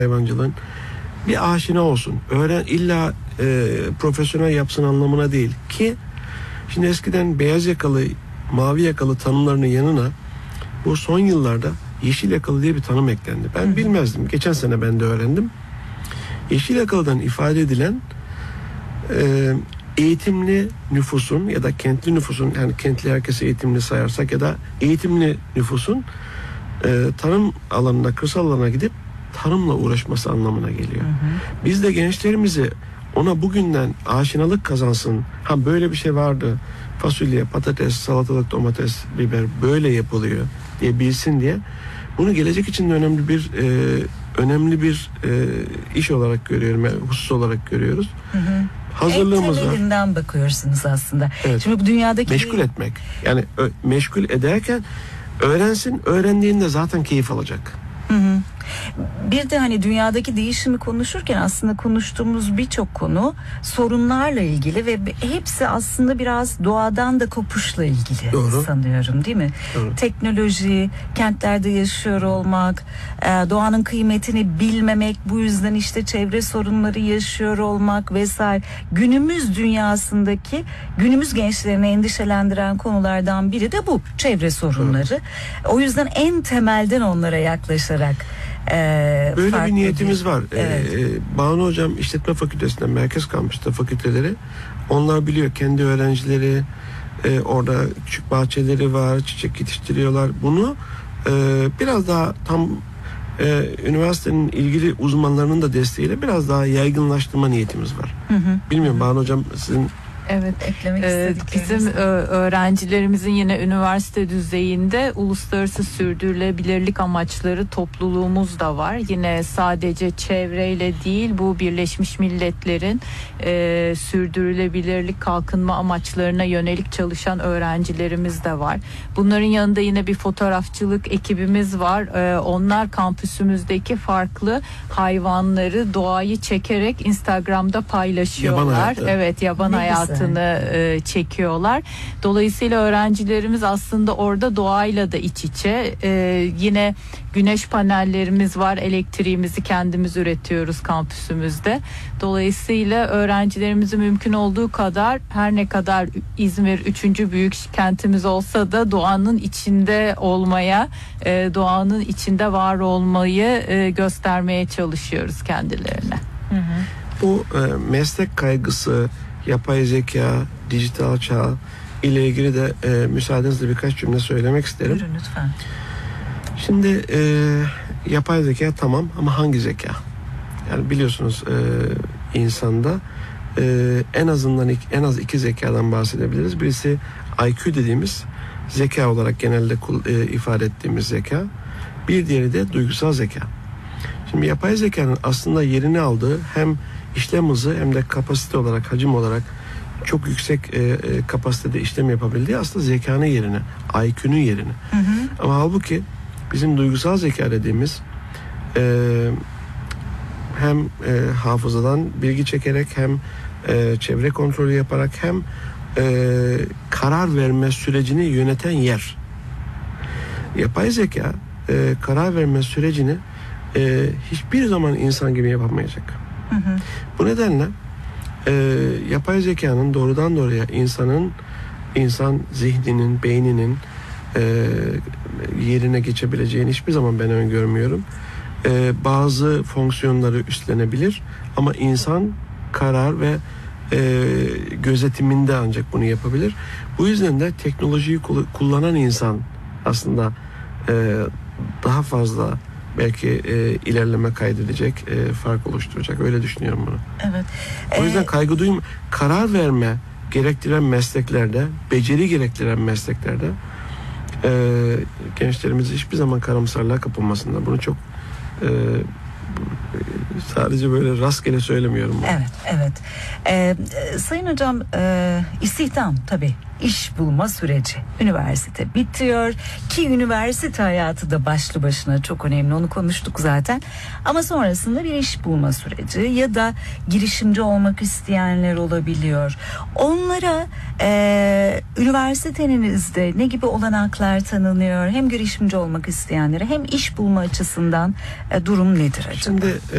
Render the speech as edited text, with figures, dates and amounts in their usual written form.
hayvancılığın bir aşina olsun. Öğren illa profesyonel yapsın anlamına değil ki şimdi eskiden beyaz yakalı, mavi yakalı tanımlarının yanına bu son yıllarda yeşil yakalı diye bir tanım eklendi. Ben bilmezdim. Geçen sene ben de öğrendim. Yeşil yakalıdan ifade edilen eğitimli nüfusun ya da kentli nüfusun, yani kentli herkese eğitimli sayarsak ya da eğitimli nüfusun tarım alanına, kırsal alana gidip tarımla uğraşması anlamına geliyor. Biz de gençlerimizi ona bugünden aşinalık kazansın. Ha böyle bir şey vardı. Fasulye, patates, salatalık, domates, biber böyle yapılıyor diye bilsin diye. Bunu gelecek için de önemli bir iş olarak görüyorum, yani husus olarak görüyoruz. Hazırlığımız var. En temelinden bakıyorsunuz aslında. Evet. Şimdi bu dünyadaki meşgul etmek. Yani meşgul ederken öğrensin, öğrendiğinde zaten keyif alacak. Bir de hani dünyadaki değişimi konuşurken aslında konuştuğumuz birçok konu sorunlarla ilgili ve hepsi aslında biraz doğadan da kopuşla ilgili. Doğru. Sanıyorum, değil mi? Doğru. Teknoloji, kentlerde yaşıyor olmak, doğanın kıymetini bilmemek, bu yüzden işte çevre sorunları yaşıyor olmak vesaire. Günümüz dünyasındaki, günümüz gençlerini endişelendiren konulardan biri de bu, çevre sorunları. O yüzden en temelden onlara yaklaşarak böyle bir niyetimiz var. Evet. Banu Hocam İşletme Fakültesi'nden, Merkez Kampüs'te fakülteleri, onlar biliyor, kendi öğrencileri orada küçük bahçeleri var, çiçek yetiştiriyorlar. Bunu biraz daha tam üniversitenin ilgili uzmanlarının da desteğiyle biraz daha yaygınlaştırma niyetimiz var. Bilmiyorum Banu Hocam, sizin evet, eklemek bizim öğrencilerimizin yine üniversite düzeyinde uluslararası sürdürülebilirlik amaçları topluluğumuz da var. Yine sadece çevreyle değil, bu Birleşmiş Milletler'in sürdürülebilirlik kalkınma amaçlarına yönelik çalışan öğrencilerimiz de var. Bunların yanında yine bir fotoğrafçılık ekibimiz var. Onlar kampüsümüzdeki farklı hayvanları, doğayı çekerek Instagram'da paylaşıyorlar. Yaban hayatı çekiyorlar. Dolayısıyla öğrencilerimiz aslında orada doğayla da iç içe. Yine güneş panellerimiz var. Elektriğimizi kendimiz üretiyoruz kampüsümüzde. Dolayısıyla öğrencilerimizi mümkün olduğu kadar, her ne kadar İzmir 3. büyük kentimiz olsa da doğanın içinde olmaya, doğanın içinde var olmayı göstermeye çalışıyoruz kendilerine. Bu meslek kaygısı, yapay zeka, dijital çağ ile ilgili de müsaadenizle birkaç cümle söylemek isterim. Buyurun lütfen. Şimdi yapay zeka tamam ama hangi zeka? Yani biliyorsunuz insanda en az iki zekadan bahsedebiliriz. Birisi IQ dediğimiz zeka olarak genelde ifade ettiğimiz zeka. Bir diğeri de duygusal zeka. Şimdi yapay zekanın aslında yerini aldığı hem işlem hızı hem de kapasite olarak, hacim olarak çok yüksek kapasitede işlem yapabildiği aslında zekanın yerine, IQ'nun yerine. Ama halbuki bizim duygusal zeka dediğimiz hem hafızadan bilgi çekerek, hem çevre kontrolü yaparak, hem karar verme sürecini yöneten yer. Yapay zeka karar verme sürecini hiçbir zaman insan gibi yapamayacak. Bu nedenle yapay zekanın doğrudan doğruya insan zihninin, beyninin yerine geçebileceğini hiçbir zaman ben öngörmüyorum. Bazı fonksiyonları üstlenebilir ama insan karar ve gözetiminde ancak bunu yapabilir. Bu yüzden de teknolojiyi kullanan insan aslında daha fazla belki ilerleme kaydedecek, fark oluşturacak. Öyle düşünüyorum bunu. Evet. O yüzden karar verme gerektiren mesleklerde, beceri gerektiren mesleklerde gençlerimiz hiçbir zaman karamsarlığa kapılmasınlar. Bunu çok sadece böyle rastgele söylemiyorum bunu. Evet. Sayın Hocam, istihdam tabii. İş bulma süreci. Üniversite bitiyor ki üniversite hayatı da başlı başına çok önemli. Onu konuştuk zaten. Ama sonrasında bir iş bulma süreci ya da girişimci olmak isteyenler olabiliyor. Onlara üniversitenizde ne gibi olanaklar tanınıyor? Hem girişimci olmak isteyenlere hem iş bulma açısından durum nedir acaba? Şimdi